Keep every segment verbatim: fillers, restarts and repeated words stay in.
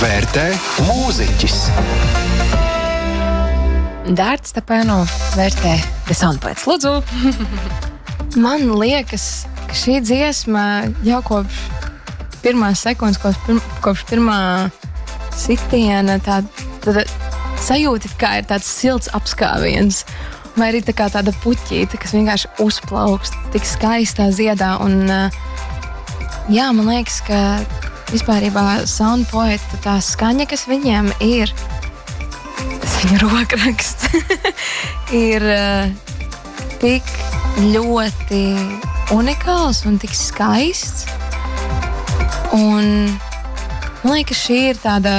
vērtē mūziķis. Dārts Stepānov vērtē The Soundbites. Lūdzu! Man liekas, ka šī dziesma jau kopš pirmās sekundes, kopš, pirm, kopš pirmā sitiena tā, tāda sajūta, kā ir tāds silts apskāviens. Vai arī tā kā tāda puķīte, kas vienkārši uzplaukst, tik skaistā ziedā. Un, jā, man liekas, ka vispārībā Soundpoet, tā skaņa, kas viņiem ir, tas viņa rokraksts, ir tik ļoti unikāls un tik skaists. Un man liekas, šī ir tāda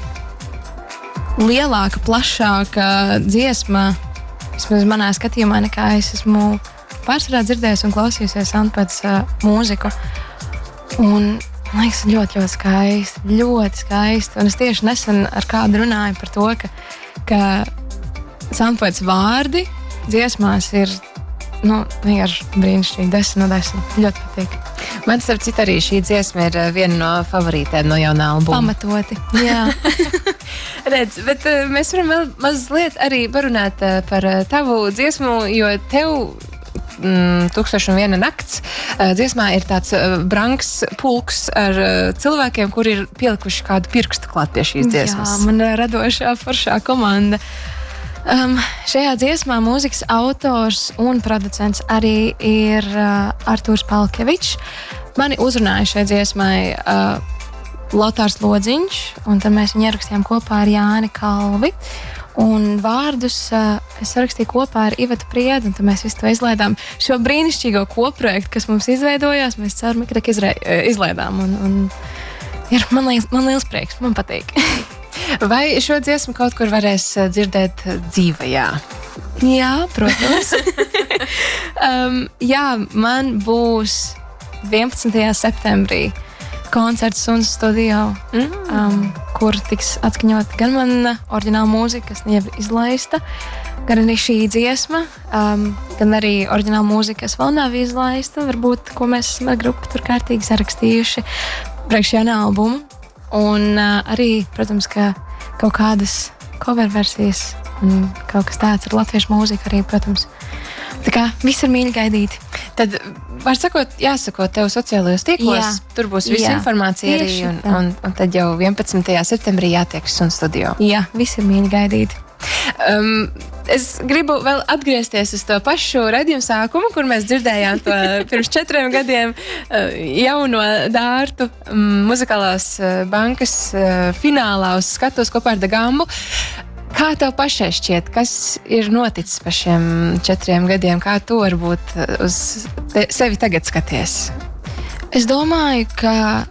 lielāka, plašāka dziesma, vismaz manā skatījumā, nekā es esmu pārsvarā dzirdējis un klausījusies Soundpoets uh, mūziku. Un man liekas, ļoti, ļoti skaisti, ļoti skaisti. Un es tieši nesen ar kādu runāju par to, ka, ka Soundpoets vārdi dziesmās ir, nu, vienkārši brīnišķīgi, desmit no desmit. Ļoti patīk. Man, starp citu, arī šī dziesma ir viena no favorītēm no jaunā albuma. Pamatoti, jā. Redz, bet uh, mēs varam vēl mazliet arī parunāt uh, par uh, tavu dziesmu, jo tev mm, Tūkstoš un viena nakts uh, dziesmā ir tāds uh, branks pulks ar uh, cilvēkiem, kuri ir pielikuši kādu pirkstu klāt pie šīs dziesmas. Jā, man radošā foršā komanda. Um, šajā dziesmā mūzikas autors un producents arī ir uh, Artūrs Palkevičs. Mani uzrunāja šai dziesmai uh, Lotārs Lodziņš, un tad mēs viņu ierakstījām kopā ar Jāni Kalvi. Un vārdus uh, es rakstīju kopā ar Ivetu Priedu, un tad mēs visu to izlaidām. Šo brīnišķīgo kopprojektu, kas mums izveidojās, mēs caur Mikrek izre, izlaidām. Un, un ir, man, liels, man liels prieks, man patīk. Vai šo dziesmu kaut kur varēs dzirdēt dzīvajā? Jā, protams. um, jā, man būs vienpadsmitajā septembrī koncerts Suns studio, mm. um, kur tiks atskaņot gan mana oriģināla mūzika, kas jau ir izlaista, gan arī šī dziesma, um, gan arī oriģināla mūzika, kas vēl nav izlaista, varbūt, ko mēs esam ar grupu tur kārtīgi sarakstījuši priekš jaunā albuma. Un uh, arī, protams, ka kaut kādas cover versijas un kaut kas tāds ar latviešu mūziku arī, protams. Tā kā viss ir mīļi gaidīti. Tad, var sakot, jāsako tev sociālajos tīklos, jā. Tur būs visa jā. Informācija arī, un, un, un tad jau vienpadsmitajā septembrī jātiek Suns studio. Jā, viss ir mīļi gaidīti. Um, es gribu vēl atgriezties uz to pašu raidījumu sākumu, kur mēs dzirdējām to pirms četriem gadiem uh, jauno Dārtu um, muzikālās uh, bankas uh, finālā uz skatuves kopā ar Dagambu. Kā tev pašai šķiet, kas ir noticis pa šiem četriem gadiem? Kā tu varbūt uz te, sevi tagad skaties? Es domāju, ka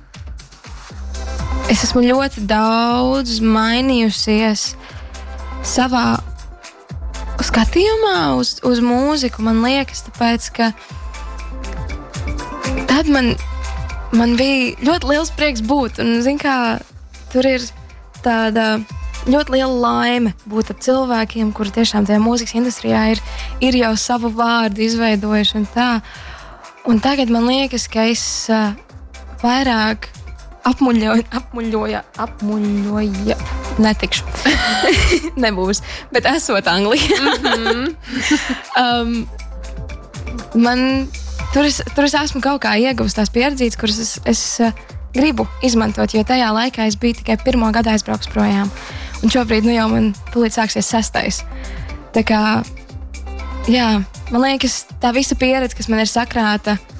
es esmu ļoti daudz mainījusies savā skatījumā uz, uz mūziku, man liekas, tāpēc, ka tad man, man bija ļoti liels prieks būt, un, zin kā, tur ir tāda ļoti liela laime būt ar cilvēkiem, kuri tiešām tajā mūzikas industrijā ir, ir jau savu vārdu izveidojuši un tā. Un tagad man liekas, ka es uh, vairāk apmuļoju, apmuļoju, apmuļoju, netikšu. Nebūs, bet esot Anglija. Mm-hmm. um, man, tur, es, tur es esmu kaut kā ieguvusi tās pieredzītes, kuras es, es uh, gribu izmantot, jo tajā laikā es biju tikai pirmo gadu aizbrauks projām. Un šobrīd, nu jau man tūlīt sāksies sestais. Tā kā, jā, man liekas, tā visa pieredze, kas man ir sakrāta